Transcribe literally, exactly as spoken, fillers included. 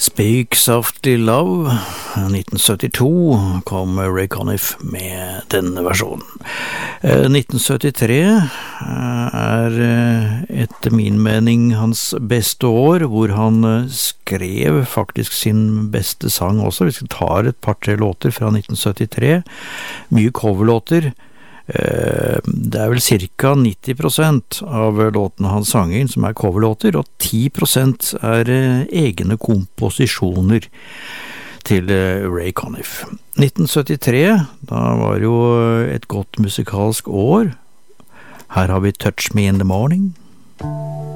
Speak Softly Love, nitten syttito kom Ray Conniff med denne versjonen. nitten syttitre er etter min mening hans beste år, hvor han skrev faktisk sin beste sang også. Vi skal ta et par-tre låter fra nitten syttitre, mye coverlåter. Det er vel cirka nitti prosent av låtene han sang inn som er coverlåter, og ti prosent er egne komposisjoner til Ray Conniff. nitten syttitre, da var jo et godt musikalsk år. Her har vi Touch Me in the Morning.